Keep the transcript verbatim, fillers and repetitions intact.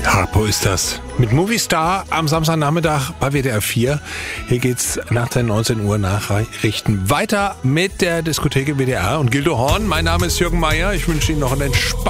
Harpo ist das. Mit Movistar am Samstagnachmittag bei W D R vier. Hier geht's nach den neunzehn Uhr Nachrichten weiter mit der Diskothek W D R und Gildo Horn. Mein Name ist Jürgen Meier. Ich wünsche Ihnen noch einen entspannten